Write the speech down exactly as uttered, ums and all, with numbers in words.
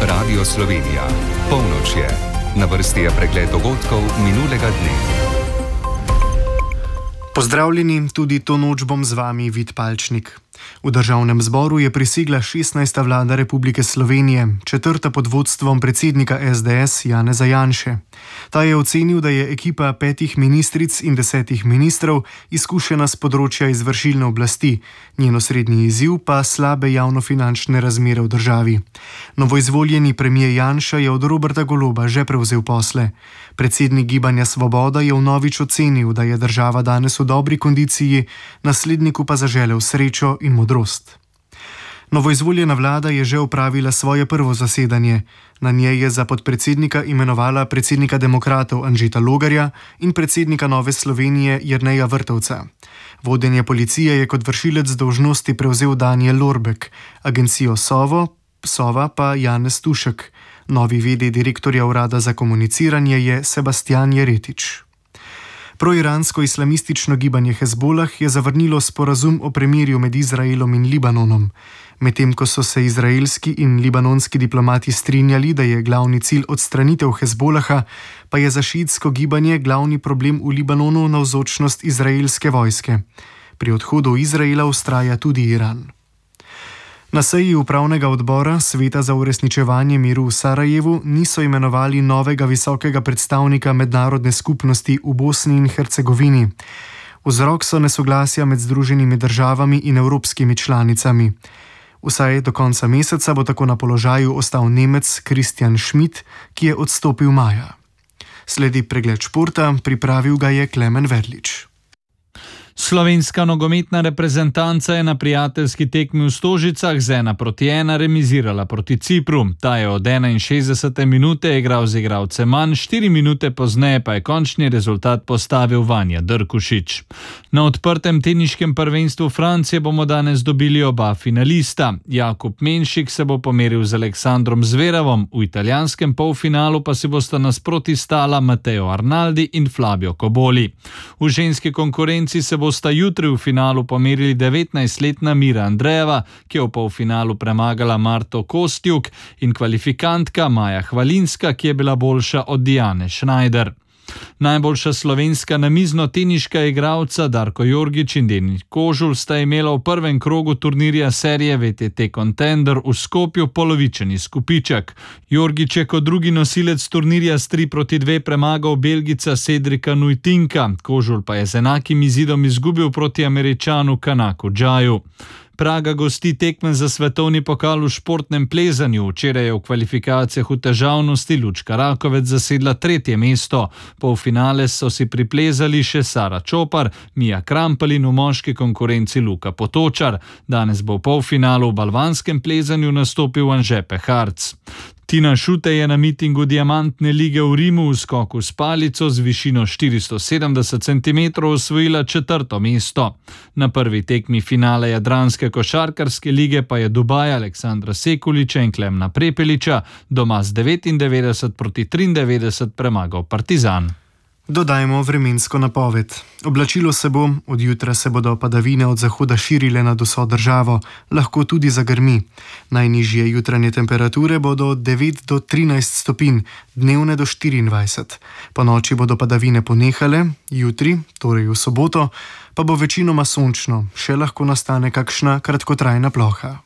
Radio Slovenija. Polnoč je. Na vrsti je pregled dogodkov minulega dne. Pozdravljeni, tudi to noč bom z vami Vid Palčnik. V državnem zboru je prisegla šestnajsta vlada Republike Slovenije, četrta pod vodstvom predsednika es de es Janeza Janše. Ta je ocenil, da je ekipa petih ministric in desetih ministrov izkušena s področja izvršilne oblasti, njen osrednji izziv pa slabe javnofinančne razmere v državi. Novoizvoljeni premier Janša je od Roberta Goloba že prevzel posle. Predsednik Gibanja Svoboda je vnovič ocenil, da je država danes v dobri kondiciji, nasledniku pa zaželel srečo in modrost. Novoizvoljena vlada je že opravila svoje prvo zasedanje. Na njej je za podpredsednika imenovala predsednika demokratov Anžeta Logarja in predsednika Nove Slovenije Jerneja Vrtovca. Vodenje policije je kot vršilec dolžnosti prevzel Danijel Lorbek, agencijo Sovo, Sova pa Janez Tušek. Novi vede direktorja urada za komuniciranje je Sebastian Jeretič. Proiransko-islamistično gibanje Hezbolah je zavrnilo sporazum o premirju med Izraelom in Libanonom. Medtem ko so se izraelski in libanonski diplomati strinjali, da je glavni cilj odstranitev Hezbolaha, pa je za šiitsko gibanje glavni problem v Libanonu navzočnost izraelske vojske. Pri odhodu Izraela vztraja tudi Iran. Na seji upravnega odbora Sveta za uresničevanje miru v Sarajevu niso imenovali novega visokega predstavnika mednarodne skupnosti v Bosni in Hercegovini. Vzrok so nesoglasja med Združenimi državami in evropskimi članicami. Vsaj do konca meseca bo tako na položaju ostal Nemec Christian Schmidt, ki je odstopil maja. Sledi pregled športa, pripravil ga je Klemen Verlič. Slovenska nogometna reprezentanca je na prijateljski tekmi v Stožicah z ena proti ena remizirala proti Cipru. Ta je od enainšestdesete minute igral z igralcem manj, štiri minute pozneje pa je končni rezultat postavil Vanja Drkušič. Na odprtem teniškem prvenstvu Francije bomo danes dobili oba finalista. Jakub Menšik se bo pomeril z Aleksandrom Zverevom, v italijanskem polfinalu pa si bosta nasproti stala Matteo Arnaldi in Flavio Koboli. V ženski konkurenci se bo bosta jutri v finalu pomerili devetnajstletna Mira Andrejeva, ki je v polfinalu premagala Marto Kostjuk, in kvalifikantka Maja Hvalinska, ki je bila boljša od Diane Schneider. Najboljša slovenska namizno-teniška igralca Darko Jorgič in Denis Kožul sta imela v prvem krogu turnirja serije ve te te Contender v Skopju polovičen izkupiček. Jorgič je kot drugi nosilec turnirja s tri proti dve premagal Belgica Cedrika Nujtinka, Kožul pa je z enakim izidom izgubil proti Američanu Kanaku Džaju. Praga gosti tekme za svetovni pokal v športnem plezanju. Včeraj je v kvalifikacijah v težavnosti Lučka Rakovec zasedla tretje mesto. Polfinale so si priplezali še Sara Čopar, Mija Krampelj in v moški konkurenci Luka Potočar. Danes bo v polfinalu v balvanskem plezanju nastopil Anže Peharc. Tina Šute je na mitingu Diamantne lige v Rimu v skoku s palico z višino štiristo sedemdeset centimetrov osvojila četrto mesto. Na prvi tekmi finale jadranske košarkarske lige pa je Dubaj Aleksandra Sekuliča in Klemna Prepeliča doma z devetindevetdeset proti triindevetdeset premagal Partizan. Dodajmo vremensko napoved. Oblačilo se bo, od jutra se bodo padavine od zahoda širile nad vso državo, lahko tudi zagrmi. Najnižje jutranje temperature bodo od devet do trinajst stopinj, dnevne do štiriindvajset. Po noči bodo padavine ponehale, jutri, torej v soboto, pa bo večinoma sončno, še lahko nastane kakšna kratkotrajna ploha.